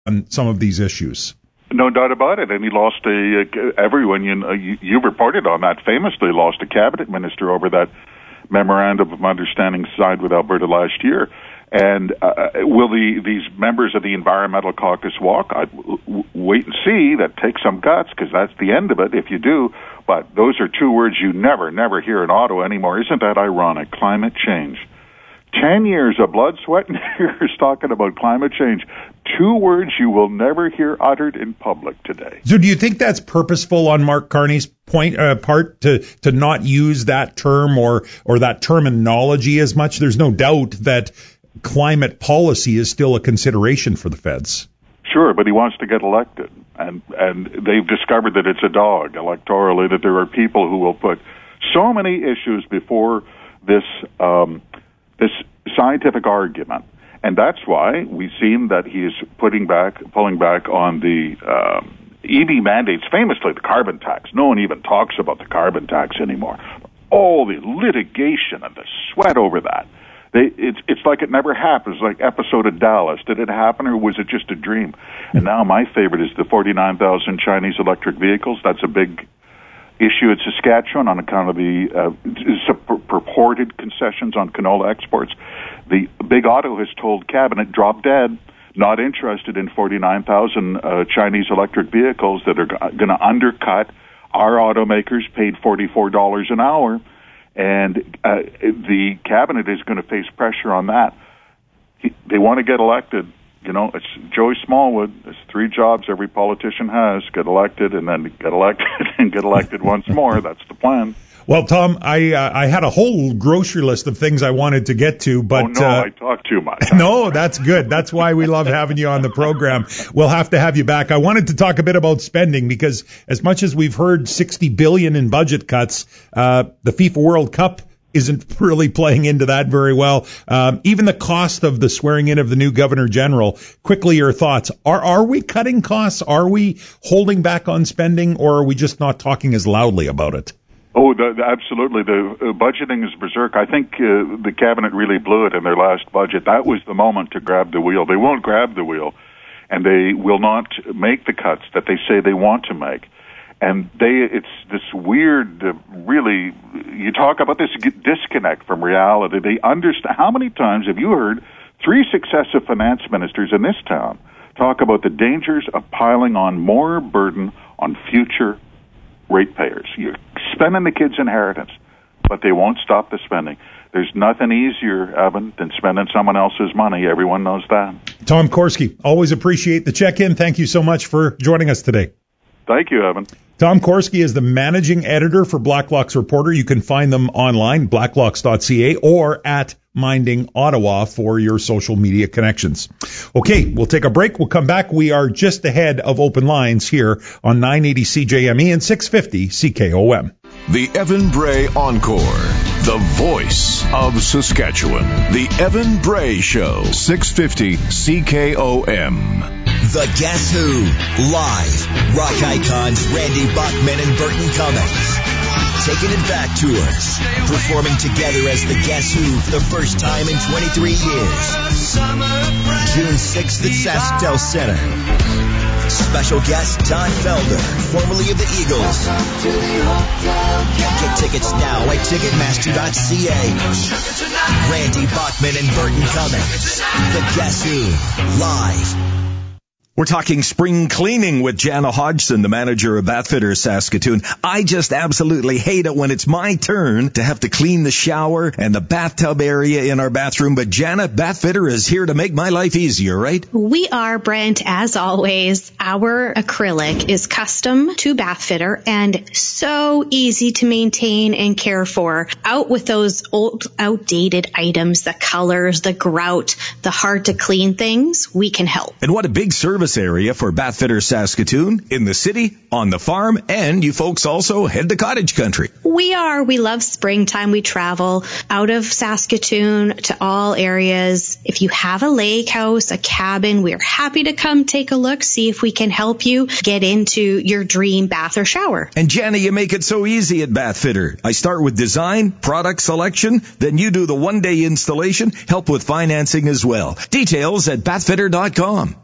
on some of these issues. No doubt about it. And he lost everyone, you reported on that, famously lost a cabinet minister over that memorandum of understanding signed with Alberta last year. And will these members of the Environmental Caucus walk? I'd wait and see. That takes some guts, because that's the end of it if you do. But those are two words you never hear in Ottawa anymore. Isn't that ironic? Climate change. 10 years of blood, sweat, and tears talking about climate change. Two words you will never hear uttered in public today. So do you think that's purposeful on Mark Carney's part to not use that term or that terminology as much? There's no doubt that climate policy is still a consideration for the feds. Sure, but he wants to get elected. And they've discovered that it's a dog electorally, that there are people who will put so many issues before this scientific argument. And that's why we've seen that he is pulling back on the EV mandates, famously the carbon tax. No one even talks about the carbon tax anymore. All the litigation and the sweat over that. It's like it never happened. It's like episode of Dallas. Did it happen, or was it just a dream? And now my favorite is the 49,000 Chinese electric vehicles. That's a big issue in Saskatchewan on account of the purported concessions on canola exports. The Big Auto has told Cabinet, drop dead, not interested in 49,000 Chinese electric vehicles that are going to undercut our automakers paid $44 an hour. And the Cabinet is going to face pressure on that. They want to get elected. You know, it's Joey Smallwood. There's 3 jobs every politician has: get elected, and then get elected, and get elected once more. That's the plan. Well, Tom, I had a whole grocery list of things I wanted to get to, but I talk too much. No, that's good. That's why we love having you on the program. We'll have to have you back. I wanted to talk a bit about spending, because as much as we've heard $60 billion in budget cuts, the FIFA World Cup isn't really playing into that very well. Even the cost of the swearing in of the new Governor General. Quickly, your thoughts. Are we cutting costs? Are we holding back on spending, or are we just not talking as loudly about it? Oh, absolutely. The budgeting is berserk. I think the Cabinet really blew it in their last budget. That was the moment to grab the wheel. They won't grab the wheel, and they will not make the cuts that they say they want to make. And it's this weird, really, you talk about this disconnect from reality. They understand. How many times have you heard 3 successive finance ministers in this town talk about the dangers of piling on more burden on future ratepayers? You're spending the kids' inheritance, but they won't stop the spending. There's nothing easier, Evan, than spending someone else's money. Everyone knows that. Tom Korski, always appreciate the check-in. Thank you so much for joining us today. Thank you, Evan. Tom Korski is the managing editor for Blacklock's Reporter. You can find them online, blacklocks.ca, or at Minding Ottawa for your social media connections. Okay, we'll take a break. We'll come back. We are just ahead of open lines here on 980 CJME and 650 CKOM. The Evan Bray Encore, the voice of Saskatchewan. The Evan Bray Show, 650 CKOM. The Guess Who, live. Rock icons Randy Bachman and Burton Cummings. Taking it back tours. Performing together as the Guess Who for the first time in 23 years. June 6th at SaskTel Center. Special guest Don Felder, formerly of the Eagles. Get tickets now at Ticketmaster.ca. Randy Bachman and Burton Cummings. The Guess Who, live. We're talking spring cleaning with Jana Hodgson, the manager of Bathfitter Saskatoon. I just absolutely hate it when it's my turn to have to clean the shower and the bathtub area in our bathroom. But Jana, Bathfitter is here to make my life easier, right? We are, Brent, as always. Our acrylic is custom to Bathfitter and so easy to maintain and care for. Out with those old, outdated items, the colors, the grout, the hard to clean things, we can help. And what a big service area for Bathfitter Saskatoon, in the city, on the farm, and you folks also head to cottage country. We love springtime. We travel out of Saskatoon to all areas. If you have a lake house, a cabin, we're happy to come take a look, see if we can help you get into your dream bath or shower. And Jana, you make it so easy at Bathfitter. I start with design, product selection, then you do the one-day installation, help with financing as well. Details at bathfitter.com.